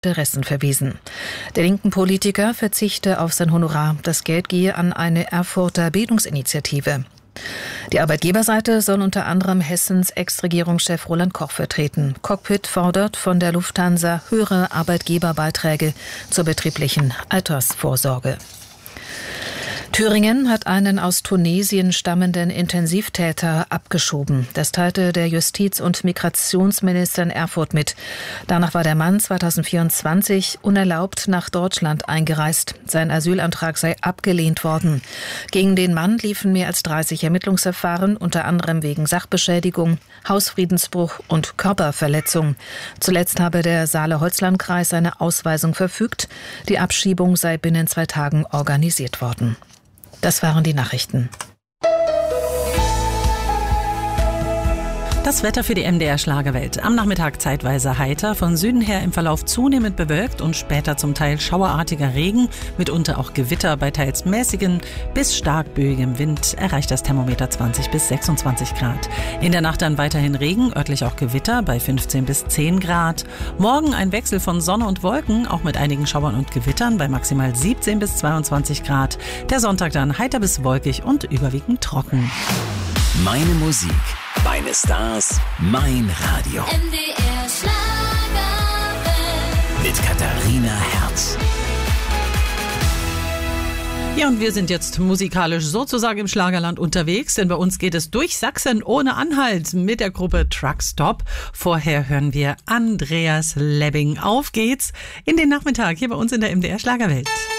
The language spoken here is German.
Interessen verwiesen. Der linken Politiker verzichte auf sein Honorar. Das Geld gehe an eine Erfurter Bildungsinitiative. Die Arbeitgeberseite soll unter anderem Hessens Ex-Regierungschef Roland Koch vertreten. Cockpit fordert von der Lufthansa höhere Arbeitgeberbeiträge zur betrieblichen Altersvorsorge. Thüringen hat einen aus Tunesien stammenden Intensivtäter abgeschoben. Das teilte der Justiz- und Migrationsminister in Erfurt mit. Danach war der Mann 2024 unerlaubt nach Deutschland eingereist. Sein Asylantrag sei abgelehnt worden. Gegen den Mann liefen mehr als 30 Ermittlungsverfahren, unter anderem wegen Sachbeschädigung, Hausfriedensbruch und Körperverletzung. Zuletzt habe der Saale-Holzland-Kreis eine Ausweisung verfügt. Die Abschiebung sei binnen 2 Tagen organisiert worden. Das waren die Nachrichten. Das Wetter für die MDR Schlagerwelt. Am Nachmittag zeitweise heiter, von Süden her im Verlauf zunehmend bewölkt und später zum Teil schauerartiger Regen, mitunter auch Gewitter bei teils mäßigen bis stark böigem Wind, erreicht das Thermometer 20 bis 26 Grad. In der Nacht dann weiterhin Regen, örtlich auch Gewitter bei 15 bis 10 Grad. Morgen ein Wechsel von Sonne und Wolken, auch mit einigen Schauern und Gewittern bei maximal 17 bis 22 Grad. Der Sonntag dann heiter bis wolkig und überwiegend trocken. Meine Musik, meine Stars, mein Radio. MDR Schlagerwelt. Mit Katharina Herz. Ja, und wir sind jetzt musikalisch sozusagen im Schlagerland unterwegs, denn bei uns geht es durch Sachsen ohne Anhalt mit der Gruppe Truckstop. Vorher hören wir Andreas Lebbing. Auf geht's in den Nachmittag hier bei uns in der MDR Schlagerwelt.